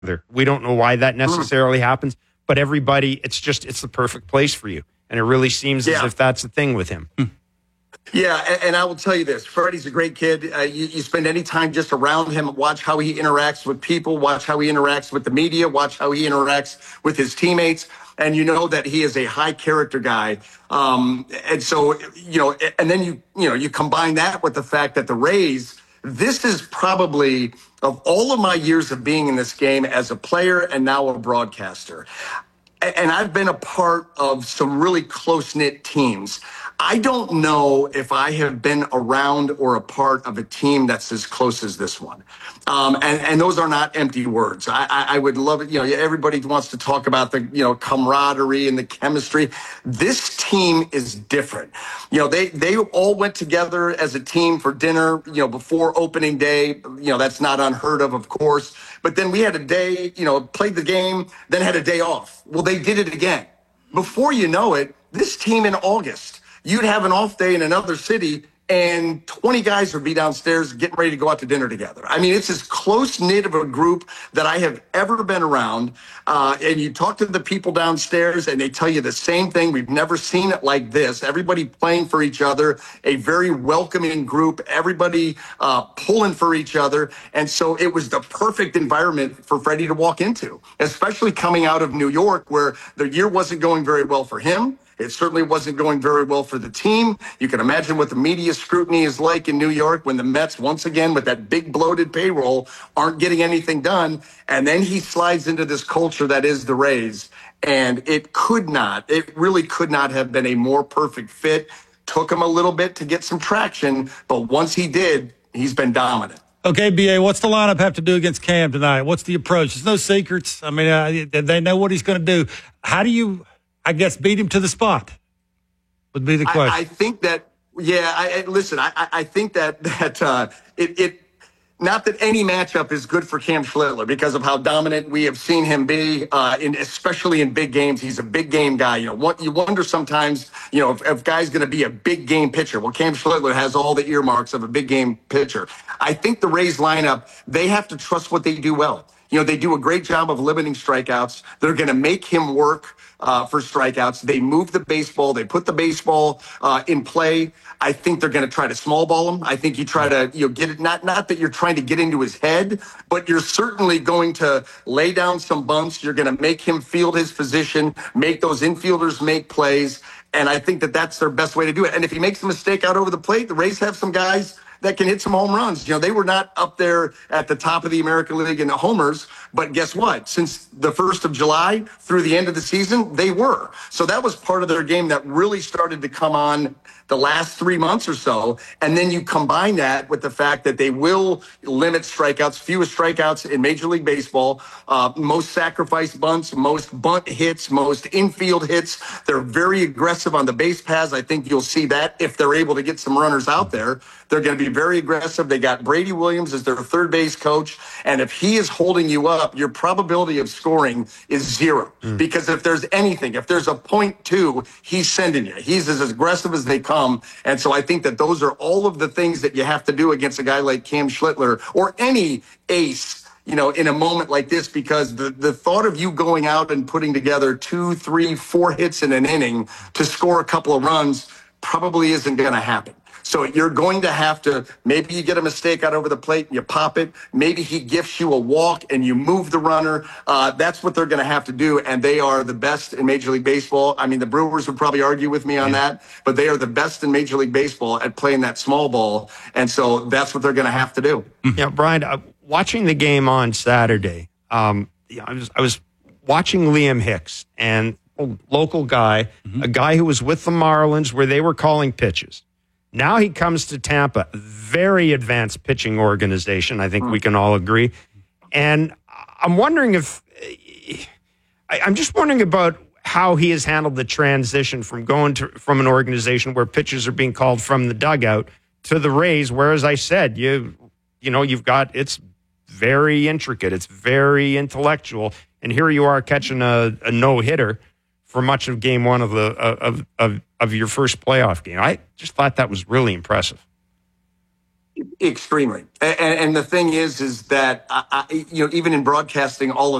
We don't know why that necessarily happens, but everybody, it's the perfect place for you. And it really seems as if that's the thing with him. Yeah, and I will tell you this. Freddie's a great kid. You spend any time just around him, watch how he interacts with people, watch how he interacts with the media, watch how he interacts with his teammates, and you know that he is a high character guy. And so, and then you combine that with the fact that the Rays, this is probably, of all of my years of being in this game as a player and now a broadcaster, and I've been a part of some really close-knit teams. I don't know if I have been around or a part of a team that's as close as this one. And those are not empty words. I would love it. Everybody wants to talk about the, camaraderie and the chemistry. This team is different. They all went together as a team for dinner, before opening day. That's not unheard of course. But then we had a day, played the game, then had a day off. Well, they did it again. Before you know it, this team in August, you'd have an off day in another city and 20 guys would be downstairs getting ready to go out to dinner together. I mean, it's as close-knit of a group that I have ever been around. And you talk to the people downstairs and they tell you the same thing. We've never seen it like this. Everybody playing for each other, a very welcoming group, everybody pulling for each other. And so it was the perfect environment for Freddie to walk into, especially coming out of New York where the year wasn't going very well for him. It certainly wasn't going very well for the team. You can imagine what the media scrutiny is like in New York when the Mets, once again, with that big bloated payroll, aren't getting anything done. And then he slides into this culture that is the Rays. And it really could not have been a more perfect fit. Took him a little bit to get some traction, but once he did, he's been dominant. Okay, B.A., what's the lineup have to do against Cam tonight? What's the approach? There's no secrets. I mean, they know what he's going to do. How do you, I guess, beat him to the spot would be the question. I think that, I think that it not that any matchup is good for Cam Schlittler because of how dominant we have seen him be, especially in big games. He's a big game guy. You wonder sometimes, if guy's going to be a big game pitcher. Well, Cam Schlittler has all the earmarks of a big game pitcher. I think the Rays lineup, they have to trust what they do well. They do a great job of limiting strikeouts. They're going to make him work for strikeouts. They move the baseball. They put the baseball in play. I think they're going to try to small ball him. I think you try to get it. Not that you're trying to get into his head, but you're certainly going to lay down some bunts. You're going to make him field his position, make those infielders make plays. And I think that that's their best way to do it. And if he makes a mistake out over the plate, the Rays have some guys that can hit some home runs. They were not up there at the top of the American League in the homers, but guess what? Since the 1st of July through the end of the season, they were. So that was part of their game that really started to come on the last 3 months or so. And then you combine that with the fact that they will limit strikeouts, fewest strikeouts in Major League Baseball, most sacrifice bunts, most bunt hits, most infield hits. They're very aggressive on the base paths. I think you'll see that if they're able to get some runners out there. They're going to be very aggressive. They got Brady Williams as their third base coach. And if he is holding you up, your probability of scoring is 0. Because if there's anything, if there's a 0.2, he's sending you. He's as aggressive as they come. And so I think that those are all of the things that you have to do against a guy like Cam Schlittler or any ace, in a moment like this, because the thought of you going out and putting together 2, 3, 4 hits in an inning to score a couple of runs probably isn't going to happen. So you're going to have to, maybe you get a mistake out over the plate and you pop it. Maybe he gifts you a walk and you move the runner. That's what they're going to have to do. And they are the best in Major League Baseball. I mean, the Brewers would probably argue with me on that, but they are the best in Major League Baseball at playing that small ball. And so that's what they're going to have to do. Yeah, Brian, watching the game on Saturday, I was watching Liam Hicks, and a local guy, a guy who was with the Marlins where they were calling pitches. Now he comes to Tampa, very advanced pitching organization. I think we can all agree. And I'm wondering I'm just wondering about how he has handled the transition from from an organization where pitchers are being called from the dugout to the Rays, where, as I said, it's very intricate. It's very intellectual. And here you are catching a no-hitter for much of game one of your first playoff game. I just thought that was really impressive. Extremely. And the thing is that, even in broadcasting all of